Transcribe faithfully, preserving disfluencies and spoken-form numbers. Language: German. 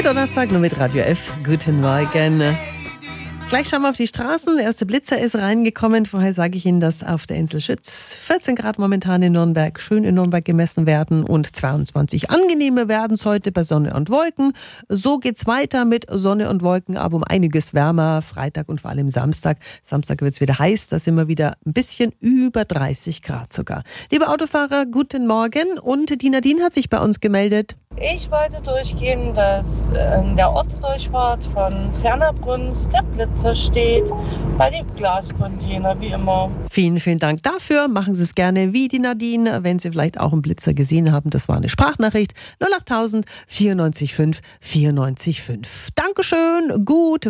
Der Donnerstag nur mit Radio F. Guten Morgen. Gleich schauen wir auf die Straßen. Der erste Blitzer ist reingekommen. Vorher sage ich Ihnen, dass auf der Insel Schütz vierzehn Grad momentan in Nürnberg, schön in Nürnberg gemessen werden und zweiundzwanzig angenehme werden es heute bei Sonne und Wolken. So geht's weiter mit Sonne und Wolken, aber um einiges wärmer. Freitag und vor allem Samstag. Samstag wird's wieder heiß. Da sind wir wieder ein bisschen über dreißig Grad sogar. Liebe Autofahrer, guten Morgen. Und die Nadine hat sich bei uns gemeldet. Ich wollte durchgehen, dass in der Ortsdurchfahrt von Fernerbrunst der Blitzer steht, bei dem Glascontainer, wie immer. Vielen, vielen Dank dafür. Machen Sie es gerne wie die Nadine, wenn Sie vielleicht auch einen Blitzer gesehen haben. Das war eine Sprachnachricht. null acht tausend vierundneunzig fünf vierundneunzig fünf. Dankeschön, gut.